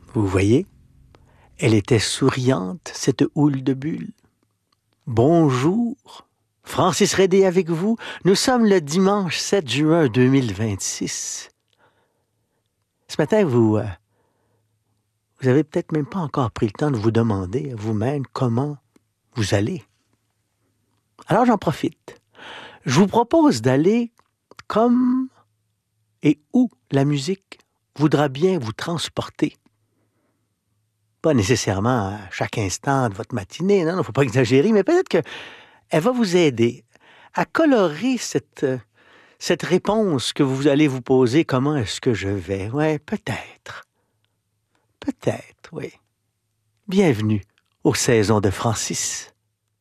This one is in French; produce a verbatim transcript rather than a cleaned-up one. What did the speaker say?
Vous voyez, elle était souriante, cette houle de bulles. Bonjour, Francis Redé avec vous. Nous sommes le dimanche sept juin deux mille vingt-six. Ce matin, vous, euh, vous avez peut-être même pas encore pris le temps de vous demander à vous-même comment vous allez. Alors j'en profite. Je vous propose d'aller comme et où la musique voudra bien vous transporter. Pas nécessairement à chaque instant de votre matinée, non, il ne faut pas exagérer, mais peut-être qu'elle va vous aider à colorer cette, cette réponse que vous allez vous poser. Comment est-ce que je vais? Ouais, peut-être. Peut-être, oui. Bienvenue aux saisons de Francis.